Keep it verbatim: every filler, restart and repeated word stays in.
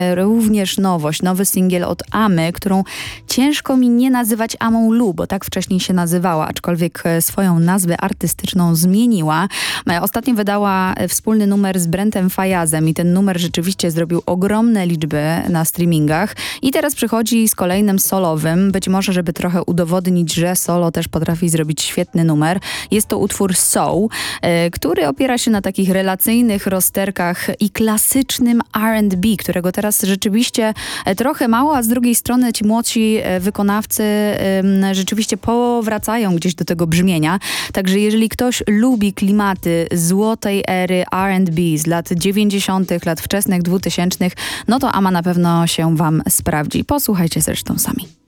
Również nowość, nowy singiel od Amy, którą ciężko mi nie nazywać Amą Lu, bo tak wcześniej się nazywała, aczkolwiek swoją nazwę artystyczną zmieniła. Ostatnio wydała wspólny numer z Brentem Fayazem i ten numer rzeczywiście zrobił ogromne liczby na streamingach i teraz przychodzi z kolejnym solowym, być może żeby trochę udowodnić, że solo też potrafi zrobić świetny numer. Jest to utwór Soul, który opiera się na takich relacyjnych rozterkach i klasycznym R and B, którego teraz rzeczywiście trochę mało, a z drugiej strony ci młodsi wykonawcy rzeczywiście powracają gdzieś do tego brzmienia. Także jeżeli ktoś lubi klimaty złotej ery R and B z lat dziewięćdziesiątych, lat wczesnych dwutysięcznych, no to Ama na pewno się wam sprawdzi. Posłuchajcie zresztą sami.